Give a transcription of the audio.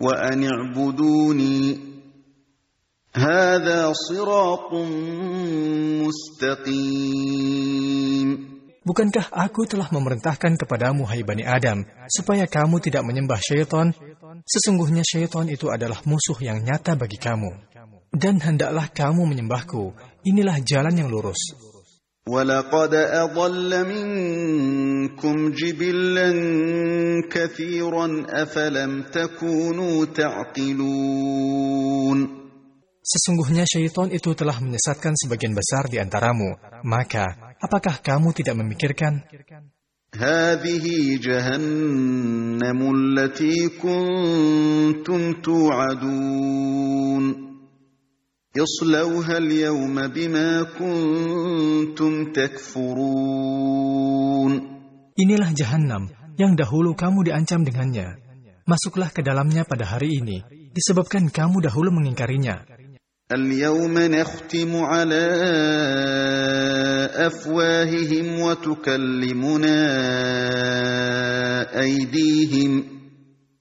وأن اعبدوني هذا صراط مستقيم. Bukankah aku telah memerintahkan kepadamu, hai Bani Adam, supaya kamu tidak menyembah syaitan? Sesungguhnya syaitan itu adalah musuh yang nyata bagi kamu. Dan hendaklah kamu menyembahku. Inilah jalan yang lurus. وَلَقَدْ أَضَلَّ مِنكُمْ جِبِلًّا كَثِيرًا أَفَلَمْ تَكُونُوا تَعْقِلُونَ. Sesungguhnya syaitan itu telah menyesatkan sebagian besar di antaramu. Maka, apakah kamu tidak memikirkan? هَذِهِ جَهَنَّمُ الَّتِي كُنتُمْ تُوعَدُونَ اصْلَوْهَا الْيَوْمَ بِمَا كُنتُمْ تَكْفُرُونَ. Inilah Jahannam yang dahulu kamu diancam dengannya. Masuklah ke dalamnya pada hari ini, disebabkan kamu dahulu mengingkarinya. الْيَوْمَ نَخْتِمُ عَلَى أَفْوَاهِهِمْ وَتُكَلِّمُنَا أَيْدِيهِمْ